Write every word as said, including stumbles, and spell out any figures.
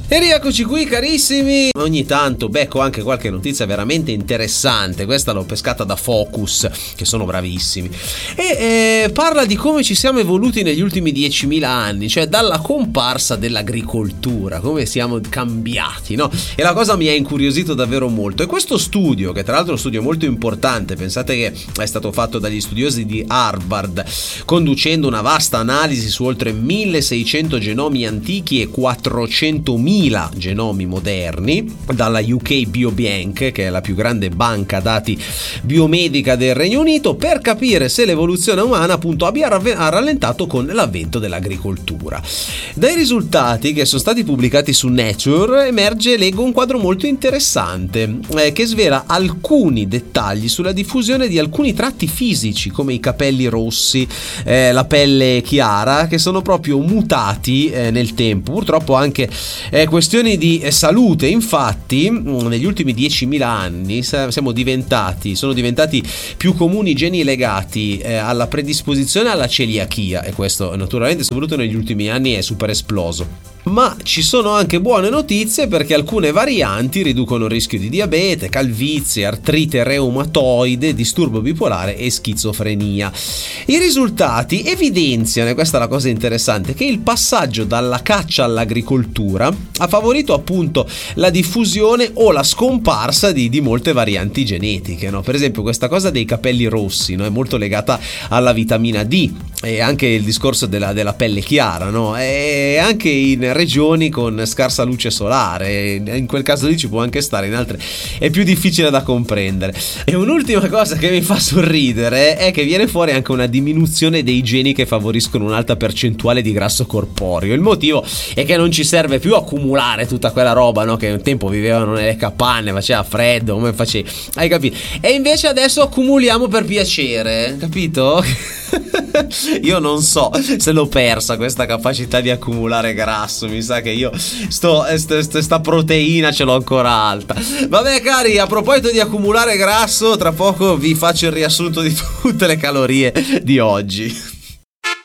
E rieccoci qui carissimi. Ogni tanto becco anche qualche notizia veramente interessante. Questa l'ho pescata da Focus, che sono bravissimi, e eh, parla di come ci siamo evoluti negli ultimi diecimila anni, cioè dalla comparsa dell'agricoltura, come siamo cambiati, no? E la cosa mi ha incuriosito davvero molto. E questo studio, che tra l'altro è uno studio molto importante, pensate che è stato fatto dagli studiosi di Harvard, conducendo una vasta analisi su oltre milleseicento genomi antichi e quattrocentomila genomi moderni, dalla U K Biobank, che è la più grande banca dati biomedica del Regno Unito, per capire se l'evoluzione umana appunto abbia rallentato con l'avvento dell'agricoltura. Dai risultati che sono stati pubblicati su Nature emerge, leggo, un quadro molto interessante eh, che svela alcuni dettagli sulla diffusione di alcuni tratti fisici, come i capelli rossi, eh, la pelle chiara, che sono proprio mutati eh, nel tempo. Purtroppo anche eh, questioni di salute. Infatti negli ultimi diecimila anni siamo diventati sono diventati più comuni geni legati eh, alla predisposizione alla celiachia, e questo naturalmente soprattutto negli ultimi anni è super esploso. Ma ci sono anche buone notizie, perché alcune varianti riducono il rischio di diabete, calvizie, artrite reumatoide, disturbo bipolare e schizofrenia. I risultati evidenziano, e questa è la cosa interessante, che il passaggio dalla caccia all'agricoltura ha favorito appunto la diffusione o la scomparsa di, di molte varianti genetiche, no? Per esempio questa cosa dei capelli rossi, no? È molto legata alla vitamina D, e anche il discorso della, della pelle chiara, no? E anche in regioni con scarsa luce solare, in quel caso lì ci può anche stare, in altre è più difficile da comprendere. E un'ultima cosa che mi fa sorridere è che viene fuori anche una diminuzione dei geni che favoriscono un'alta percentuale di grasso corporeo. Il motivo è che non ci serve più accumulare tutta quella roba, no? Che un tempo vivevano nelle capanne, faceva freddo, come facevi, hai capito? E invece adesso accumuliamo per piacere, capito? Io non so se l'ho persa questa capacità di accumulare grasso. Mi sa che io sto, st, st, sta proteina ce l'ho ancora alta. Vabbè cari, a proposito di accumulare grasso, tra poco vi faccio il riassunto di tutte le calorie di oggi.